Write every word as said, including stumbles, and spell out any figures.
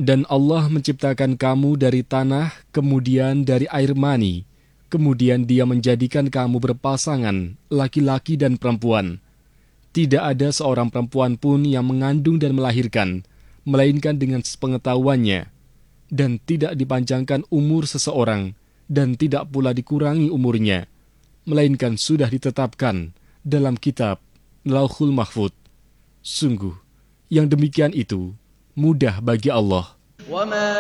Dan Allah menciptakan kamu dari tanah, kemudian dari air mani, kemudian Dia menjadikan kamu berpasangan, laki-laki dan perempuan. Tidak ada seorang perempuan pun yang mengandung dan melahirkan, melainkan dengan sepengetahuannya, dan tidak dipanjangkan umur seseorang, dan tidak pula dikurangi umurnya, melainkan sudah ditetapkan dalam kitab Lauhul Mahfuz. Sungguh, yang demikian itu mudah bagi Allah.